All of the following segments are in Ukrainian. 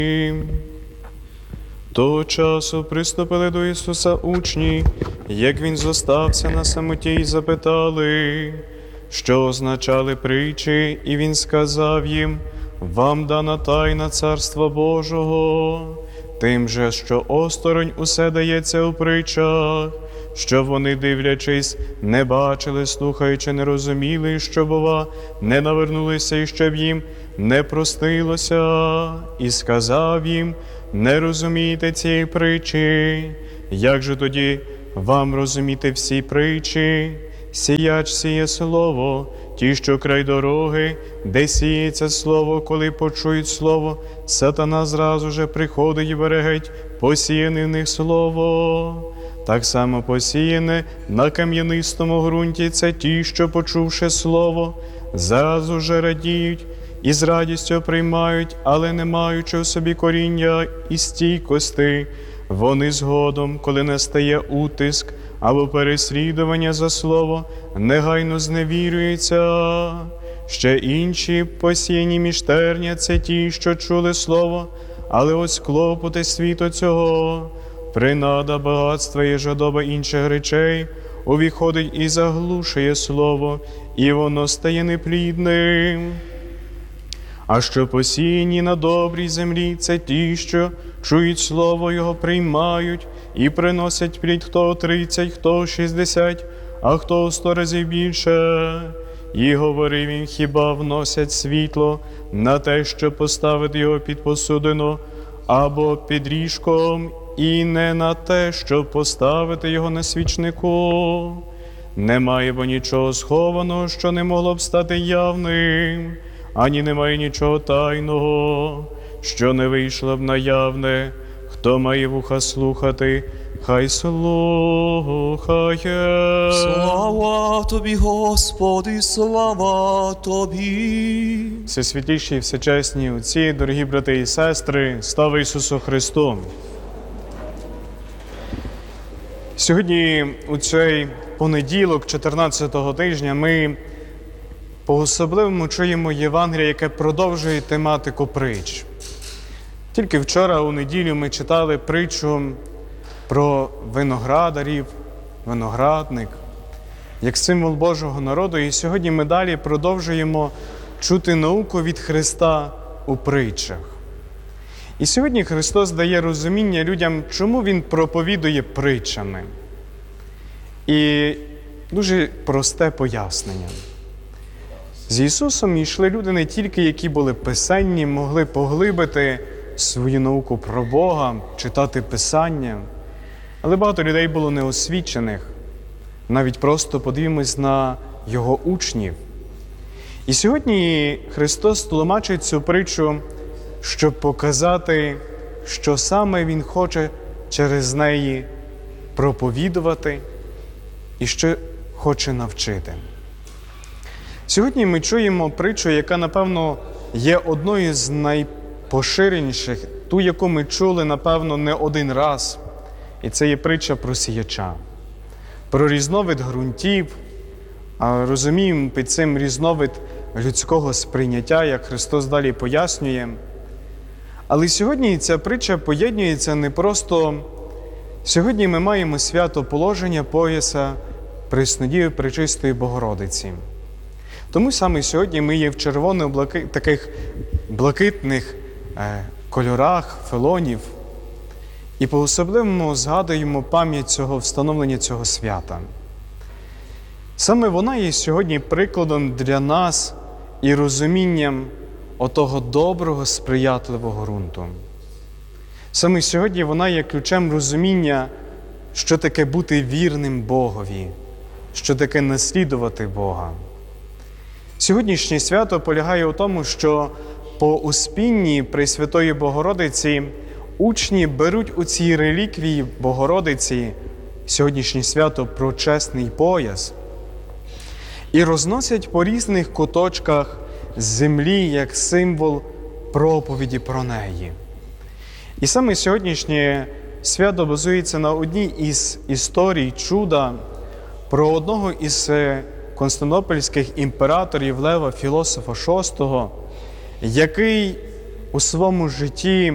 Того часу приступили до Ісуса учні, як Він зостався на самоті, й запитали, що означали притчі, і Він сказав їм: «Вам дана тайна Царства Божого, тим же, що осторонь усе дається у притчах, щоб вони, дивлячись, не бачили, слухаючи, не розуміли, що, бува, не навернулися, і щоб їм не простилося. І сказав їм: не розумієте цієї притчі, як же тоді вам розуміти всі притчі? Сіяч сіє слово, ті, що край дороги, де сіється слово, коли почують слово, сатана зразу же приходить і бере геть посіяне в них слово. Так само посіяне на кам'янистому ґрунті — це ті, що, почувши слово, зразу же радіють і з радістю приймають, але не маючи в собі коріння і стійкости, вони згодом, коли настає утиск або переслідування за слово, негайно зневірюються. Ще інші посіяні між терня — це ті, що чули слово, але ось клопоти світу цього, принада, багатства і жадоба інших речей увіходить і заглушує слово, і воно стає неплідним. А що посіяні на добрій землі — це ті, що чують слово, його приймають і приносять плід, хто 30, хто 60, а хто 100 разів більше. І говорив він: хіба вносять світло на те, щоб поставити його під посудину або під ліжком, і не на те, щоб поставити його на свічнику? Немає бо нічого схованого, що не могло б стати явним, ані немає нічого тайного, що не вийшло б наявне. Хто має вуха слухати, хай слухає. Слава Тобі, Господи, слава Тобі. Всесвятіші і всечесні отці, дорогі брати і сестри, слава Ісусу Христу! Сьогодні, у цей понеділок, 14-го тижня, ми по-особливому чуємо Євангеліє, яке продовжує тематику притч. Тільки вчора, у неділю, ми читали притчу про виноградарів, виноградник, як символ Божого народу. І сьогодні ми далі продовжуємо чути науку від Христа у притчах. І сьогодні Христос дає розуміння людям, чому Він проповідує притчами. І дуже просте пояснення. З Ісусом йшли люди не тільки, які були писанні, могли поглибити свою науку про Бога, читати Писання, але багато людей було неосвічених. Навіть просто подивимось на Його учнів. І сьогодні Христос тлумачить цю притчу, щоб показати, що саме Він хоче через неї проповідувати і що хоче навчити. Сьогодні ми чуємо притчу, яка, напевно, є одною з найпоширеніших, ту, яку ми чули, напевно, не один раз. І це є притча про сіяча, про різновид ґрунтів, а розуміємо під цим різновид людського сприйняття, як Христос далі пояснює. Але сьогодні ця притча поєднується не просто... Сьогодні ми маємо свято положення пояса Преснодіви Пречистої Богородиці. Тому саме сьогодні ми є в таких блакитних кольорах, фелонів, і по-особливому згадуємо пам'ять цього встановлення цього свята. Саме вона є сьогодні прикладом для нас і розумінням отого доброго, сприятливого ґрунту. Саме сьогодні вона є ключем розуміння, що таке бути вірним Богові, що таке наслідувати Бога. Сьогоднішнє свято полягає у тому, що по успінні Пресвятої Богородиці учні беруть у цій реліквії Богородиці, сьогоднішнє свято про чесний пояс, і розносять по різних куточках землі як символ проповіді про неї. І саме сьогоднішнє свято базується на одній із історій чуда про одного із константинопольських імператорів Лева, філософа VI, який у своєму житті,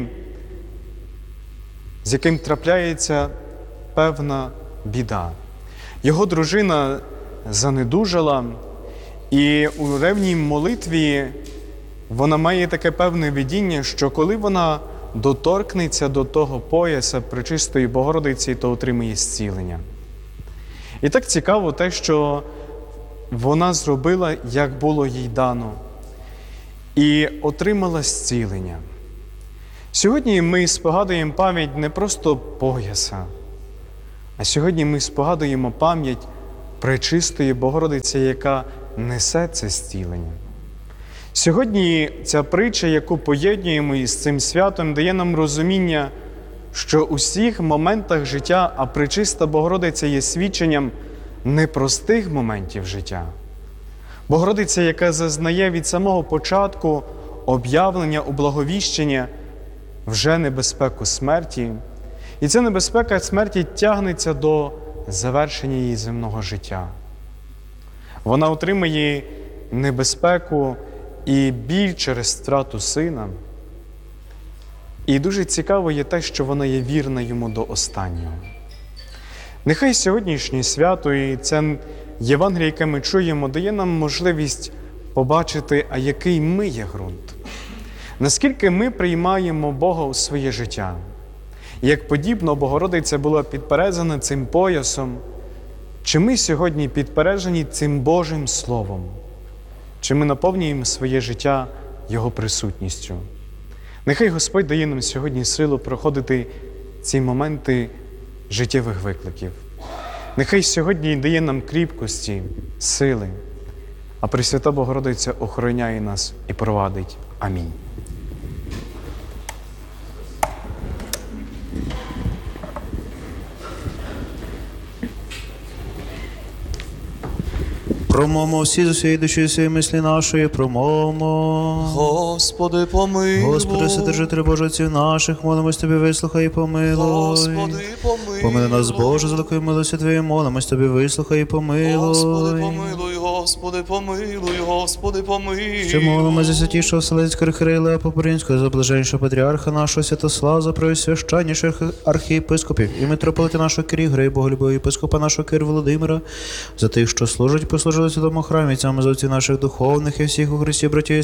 з яким трапляється певна біда. Його дружина занедужала, і у ревній молитві вона має таке певне видіння, що коли вона доторкнеться до того пояса Пречистої Богородиці, то отримає зцілення. І так цікаво те, що вона зробила, як було їй дано, і отримала зцілення. Сьогодні ми спогадуємо пам'ять не просто пояса, а сьогодні ми спогадуємо пам'ять Пречистої Богородиці, яка несе це зцілення. Сьогодні ця притча, яку поєднуємо із цим святом, дає нам розуміння, що у всіх моментах життя, а Пречиста Богородиця є свідченням непростих моментів життя. Богородиця, яка зазнає від самого початку об'явлення у благовіщення вже небезпеку смерті. І ця небезпека смерті тягнеться до завершення її земного життя. Вона отримає небезпеку і біль через втрату сина. І дуже цікаво є те, що вона є вірна йому до останнього. Нехай сьогоднішнє свято і це Євангеліє, яке ми чуємо, дає нам можливість побачити, а який ми є ґрунт. Наскільки ми приймаємо Бога у своє життя. І як подібно Богородиця була підперезана цим поясом, чи ми сьогодні підпережені цим Божим Словом? Чи ми наповнюємо своє життя Його присутністю? Нехай Господь дає нам сьогодні силу проходити ці моменти життєвих викликів. Нехай сьогодні дає нам кріпкості, сили, а Пресвята Богородиця охороняє нас і провадить. Амінь. Промовмо всі з усієї душі, всієї мислі нашої, промовмо. Господи, помилуй. Господи, Вседержителю Божий отців наших, молимось Тобі, вислухай і помилуй. Господи, помилуй. Помили нас, Боже, за великою милостю Твоєю, молимось Тобі, вислухай і помилуй. Господи, помилуй, Господи, помилуй, Господи, помилуй. Ще молимо за святішого Вселенського архиєрея Апополінського, за блаженнішого патріарха нашого Святослава, за преосвященніших архієпископів і митрополита нашого Кирі Грей, боголюбого єпископа нашого Кир Володимира, за тих, що служать і послужили в святому храмі, цьому за отців наших духовних і всіх у Христі, братів і